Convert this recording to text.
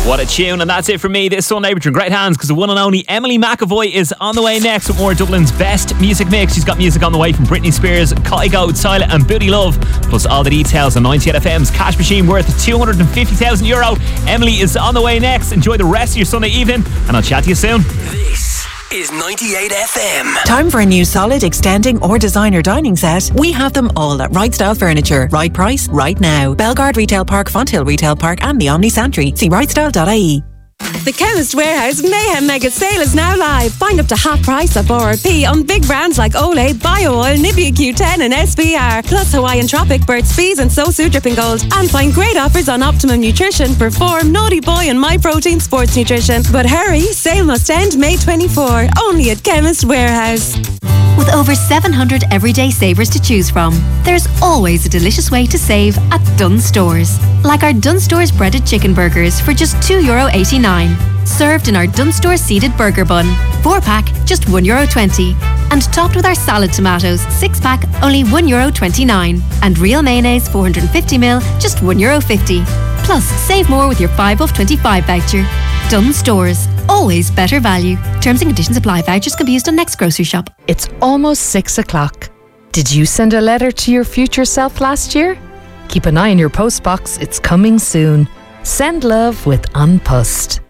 What a tune, and that's it from me this Sunday. But you're in great hands because the one and only Emily McAvoy is on the way next with more Dublin's best music mix. She's got music on the way from Britney Spears, Kygo, Tyler and Booty Love, plus all the details on 98FM's cash machine worth €250,000. Emily is on the way next. Enjoy the rest of your Sunday evening, and I'll chat to you soon. This is 98FM. Time for a new solid, extending or designer dining set? We have them all at Right Style Furniture. Right price, right now. Belgard Retail Park, Fonthill Retail Park and the Omni Santry. See rightstyle.ie. The Chemist Warehouse Mayhem Mega Sale is now live. Find up to half price of RRP on big brands like Olay, BioOil, Nivea Q10 and SVR. Plus Hawaiian Tropic, Burt's Bees and Sosu Dripping Gold. And find great offers on Optimum Nutrition, Perform, Naughty Boy and My Protein Sports Nutrition. But hurry, sale must end May 24. Only at Chemist Warehouse. With over 700 everyday savers to choose from, there's always a delicious way to save at Dunnes Stores. Like our Dunnes Stores breaded chicken burgers for just €2.89. Served in our Dunnes Stores seeded burger bun. 4-pack, just €1.20. And topped with our salad tomatoes, 6-pack, only €1.29. And real mayonnaise, 450ml, just €1.50. Plus, save more with your 5 off 25 voucher. Dunnes Stores. Always better value. Terms and conditions apply. Vouchers can be used on next grocery shop. It's almost 6 o'clock. Did you send a letter to your future self last year? Keep an eye on your postbox. It's coming soon. Send love with An Post.